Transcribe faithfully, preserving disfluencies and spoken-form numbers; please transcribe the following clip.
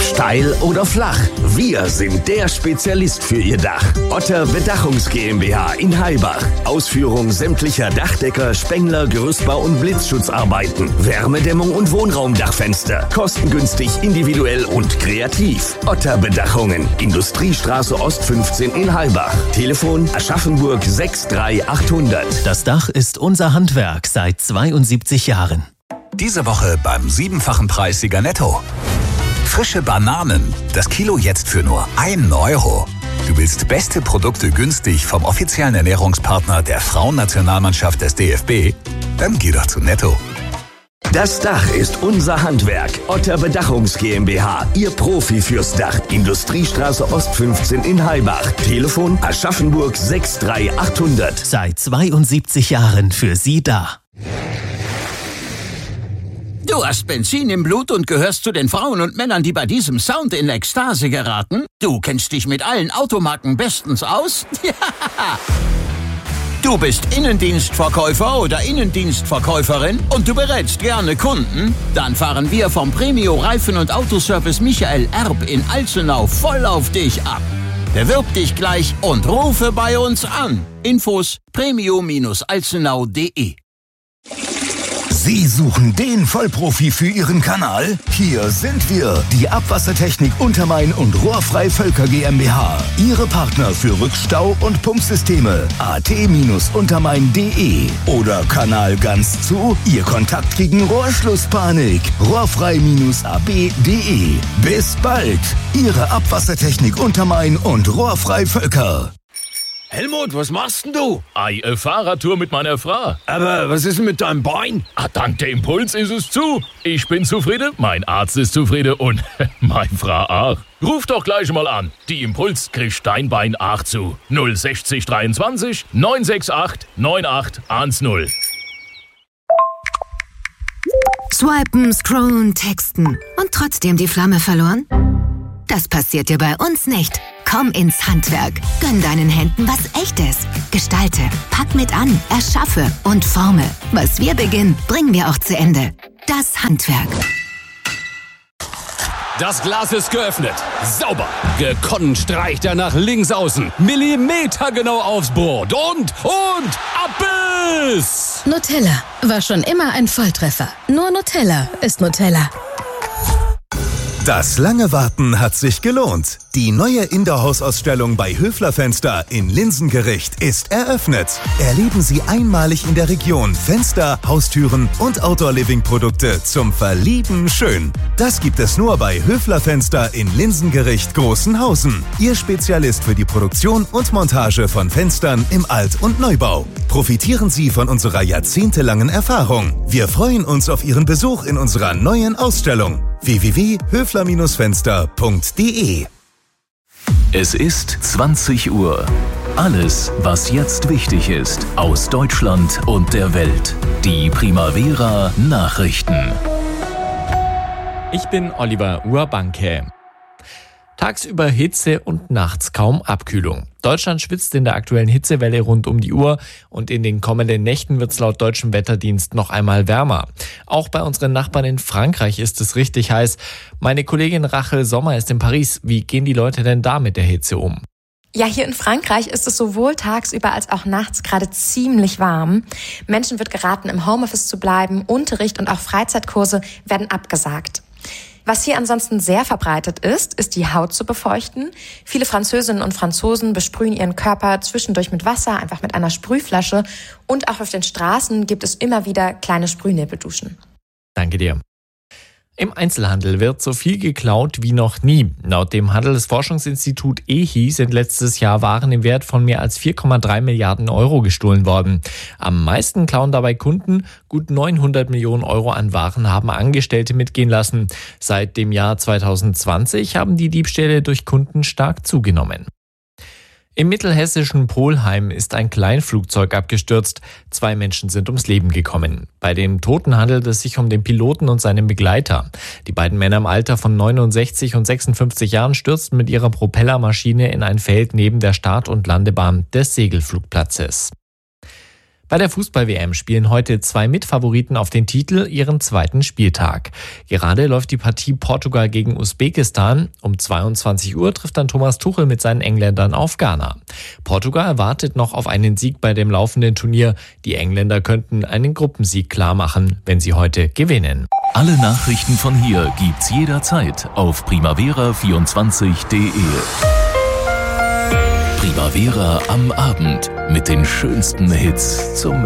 Steil oder flach? Wir sind der Spezialist für Ihr Dach. Otter Bedachungs GmbH in Heibach. Ausführung sämtlicher Dachdecker, Spengler, Gerüstbau und Blitzschutzarbeiten. Wärmedämmung und Wohnraumdachfenster. Kostengünstig, individuell und kreativ. Otter Bedachungen. Industriestraße Ost fünfzehn in Heibach. Telefon Aschaffenburg sechs drei achthundert. Das Dach ist unser Handwerk seit zweiundsiebzig Jahren. Diese Woche beim siebenfachen Preissieger Netto. Frische Bananen. Das Kilo jetzt für nur ein Euro. Du willst beste Produkte günstig vom offiziellen Ernährungspartner der Frauennationalmannschaft des D F B? Dann geh doch zu Netto. Das Dach ist unser Handwerk. Otter Bedachungs GmbH. Ihr Profi fürs Dach. Industriestraße Ost fünfzehn in Heibach. Telefon Aschaffenburg sechs drei achthundert. Seit zweiundsiebzig Jahren für Sie da. Du hast Benzin im Blut und gehörst zu den Frauen und Männern, die bei diesem Sound in Ekstase geraten? Du kennst dich mit allen Automarken bestens aus? Ja! Du bist Innendienstverkäufer oder Innendienstverkäuferin und du berätst gerne Kunden? Dann fahren wir vom Premio Reifen- und Autoservice Michael Erb in Alzenau voll auf dich ab. Bewirb dich gleich und rufe bei uns an. Infos premio Bindestrich alzenau punkt de. Sie suchen den Vollprofi für Ihren Kanal? Hier sind wir, die Abwassertechnik Untermain und Rohrfrei Völker GmbH. Ihre Partner für Rückstau- und Pumpsysteme. at Untermain punkt de oder Kanal ganz zu, Ihr Kontakt gegen Rohrschlusspanik. Rohrfrei A B punkt de. Bis bald, Ihre Abwassertechnik Untermain und Rohrfrei Völker. Helmut, was machst denn du? Ei, eine Fahrradtour mit meiner Frau. Aber was ist denn mit deinem Bein? Ah, dank der Impuls ist es zu. Ich bin zufrieden, mein Arzt ist zufrieden und meine Frau auch. Ruf doch gleich mal an. Die Impuls kriegt dein Bein auch zu. null sechzig dreiundzwanzig neun sechs acht neun acht eins null. Swipen, scrollen, texten und trotzdem die Flamme verloren? Das passiert dir bei uns nicht. Komm ins Handwerk. Gönn deinen Händen was Echtes. Gestalte, pack mit an, erschaffe und forme. Was wir beginnen, bringen wir auch zu Ende. Das Handwerk. Das Glas ist geöffnet. Sauber. Gekonnt streicht er nach links außen. Millimetergenau aufs Brot. Und, und, Abbiss! Nutella war schon immer ein Volltreffer. Nur Nutella ist Nutella. Das lange Warten hat sich gelohnt. Die neue Indoor-Hausausstellung bei Höfler Fenster in Linsengericht ist eröffnet. Erleben Sie einmalig in der Region Fenster, Haustüren und Outdoor-Living-Produkte zum Verlieben schön. Das gibt es nur bei Höfler Fenster in Linsengericht Großenhausen. Ihr Spezialist für die Produktion und Montage von Fenstern im Alt- und Neubau. Profitieren Sie von unserer jahrzehntelangen Erfahrung. Wir freuen uns auf Ihren Besuch in unserer neuen Ausstellung. w w w punkt höfler Fenster punkt de. Es ist zwanzig Uhr. Alles, was jetzt wichtig ist, aus Deutschland und der Welt. Die Primavera Nachrichten. Ich bin Oliver Urbanke. Tagsüber Hitze und nachts kaum Abkühlung. Deutschland schwitzt in der aktuellen Hitzewelle rund um die Uhr und in den kommenden Nächten wird es laut deutschem Wetterdienst noch einmal wärmer. Auch bei unseren Nachbarn in Frankreich ist es richtig heiß. Meine Kollegin Rachel Sommer ist in Paris. Wie gehen die Leute denn da mit der Hitze um? Ja, hier in Frankreich ist es sowohl tagsüber als auch nachts gerade ziemlich warm. Menschen wird geraten, im Homeoffice zu bleiben. Unterricht und auch Freizeitkurse werden abgesagt. Was hier ansonsten sehr verbreitet ist, ist die Haut zu befeuchten. Viele Französinnen und Franzosen besprühen ihren Körper zwischendurch mit Wasser, einfach mit einer Sprühflasche. Und auch auf den Straßen gibt es immer wieder kleine Sprühnebelduschen. Danke dir. Im Einzelhandel wird so viel geklaut wie noch nie. Laut dem Handelsforschungsinstitut E H I sind letztes Jahr Waren im Wert von mehr als vier Komma drei Milliarden Euro gestohlen worden. Am meisten klauen dabei Kunden. Gut neunhundert Millionen Euro an Waren haben Angestellte mitgehen lassen. Seit dem Jahr zweitausendzwanzig haben die Diebstähle durch Kunden stark zugenommen. Im mittelhessischen Polheim ist ein Kleinflugzeug abgestürzt. Zwei Menschen sind ums Leben gekommen. Bei den Toten handelt es sich um den Piloten und seinen Begleiter. Die beiden Männer im Alter von neunundsechzig und sechsundfünfzig Jahren stürzten mit ihrer Propellermaschine in ein Feld neben der Start- und Landebahn des Segelflugplatzes. Bei der Fußball-W M spielen heute zwei Mitfavoriten auf den Titel ihren zweiten Spieltag. Gerade läuft die Partie Portugal gegen Usbekistan. Um zweiundzwanzig Uhr trifft dann Thomas Tuchel mit seinen Engländern auf Ghana. Portugal wartet noch auf einen Sieg bei dem laufenden Turnier. Die Engländer könnten einen Gruppensieg klarmachen, wenn sie heute gewinnen. Alle Nachrichten von hier gibt's jederzeit auf primavera vierundzwanzig punkt de. Primavera am Abend mit den schönsten Hits zum